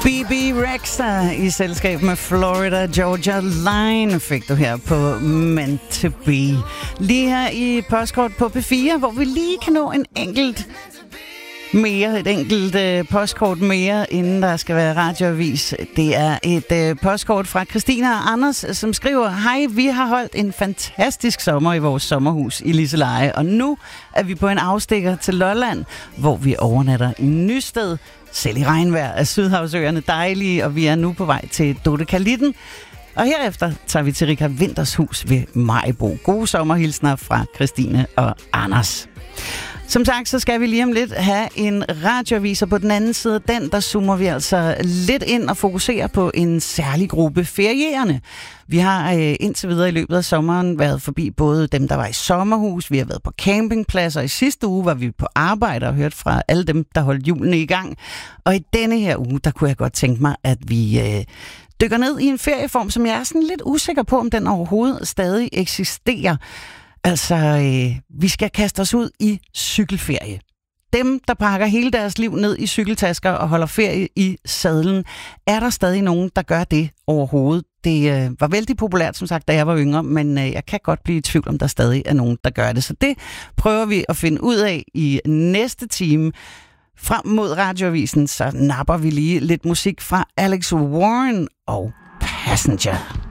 Bebe Rexha i selskab med Florida Georgia Line fik du her på Meant to Be. Lige her i postkort på P4, hvor vi lige kan nå et enkelt postkort mere, inden der skal være radioavis. Det er et postkort fra Christina og Anders, som skriver: Hej, vi har holdt en fantastisk sommer i vores sommerhus i Liseleje, og nu er vi på en afstikker til Lolland, hvor vi overnatter i Nysted. Selv i regnvejr er Sydhavsøerne dejlige, og vi er nu på vej til Dodekalitten. Og herefter tager vi til Richard Winters hus ved Maribo. Gode sommerhilsner fra Christine og Anders. Som sagt, så skal vi lige om lidt have en radioaviser på den anden side. Der zoomer vi altså lidt ind og fokuserer på en særlig gruppe ferierende. Vi har indtil videre i løbet af sommeren været forbi både dem, der var i sommerhus, vi har været på campingpladser. I sidste uge var vi på arbejde og hørt fra alle dem, der holdt hjulene i gang. Og i denne her uge, der kunne jeg godt tænke mig, at vi dykker ned i en ferieform, som jeg er sådan lidt usikker på, om den overhovedet stadig eksisterer. Altså, vi skal kaste os ud i cykelferie. Dem, der pakker hele deres liv ned i cykeltasker og holder ferie i sadlen, er der stadig nogen, der gør det overhovedet? Det var vældig populært, som sagt, da jeg var yngre, men jeg kan godt blive i tvivl, om der stadig er nogen, der gør det. Så det prøver vi at finde ud af i næste time. Frem mod radioavisen, så napper vi lige lidt musik fra Alex Warren og Passenger.